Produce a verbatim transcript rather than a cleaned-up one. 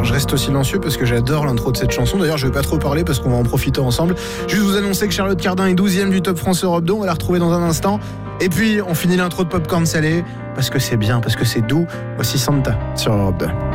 je reste silencieux parce que j'adore l'intro de cette chanson. D'ailleurs, je vais pas trop parler parce qu'on va en profiter ensemble. Juste vous annoncer que Charlotte Cardin est douzième du Top France Europe deux. On va la retrouver dans un instant. Et puis, on finit l'intro de Popcorn Salé parce que c'est bien, parce que c'est doux. Voici Santa sur Europe deux.